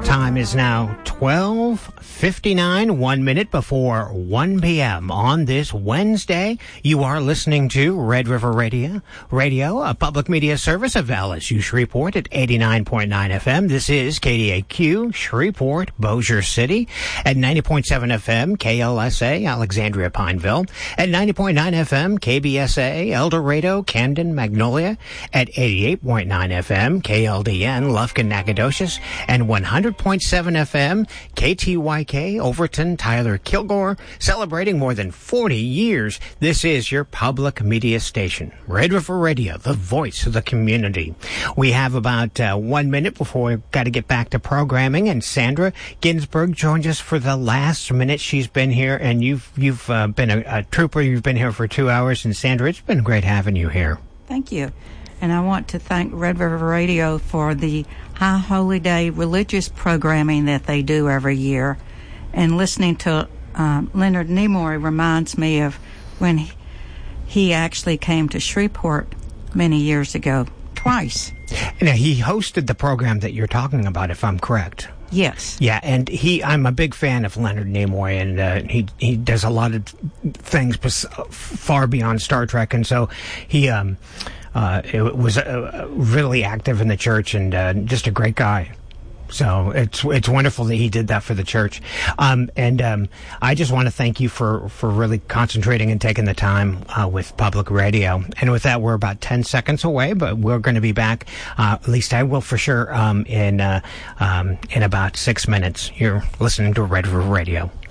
Time is now 12:59, 1 minute before 1 p.m. on this Wednesday. You are listening to Red River Radio, a public media service of LSU Shreveport at 89.9 FM. This is KDAQ, Shreveport, Bossier City, at 90.7 FM, KLSA, Alexandria, Pineville, at 90.9 FM, KBSA, El Dorado, Camden, Magnolia, at 88.9 FM, KLDN, Lufkin, Nacogdoches, and 100.7 FM, KTYK, Overton, Tyler, Kilgore, celebrating more than 40 years. This is your public media station, Red River Radio, the voice of the community. We have about 1 minute before we've got to get back to programming, and Sandra Ginsburg joins us for the last minute. She's been here, and you've been a trooper. You've been here for 2 hours, and Sandra, it's been great having you here. Thank you. And I want to thank Red River Radio for the High Holy Day religious programming that they do every year. And listening to Leonard Nimoy reminds me of when he actually came to Shreveport many years ago, twice. Now, he hosted the program that you're talking about, if I'm correct. Yes. Yeah, and I'm a big fan of Leonard Nimoy, and he does a lot of things far beyond Star Trek, and so he it was really active in the church, and just a great guy. So it's wonderful that he did that for the church. And I just want to thank you for really concentrating and taking the time with public radio. And with that, we're about 10 seconds away, but we're going to be back. At least I will for sure in about 6 minutes. You're listening to Red River Radio.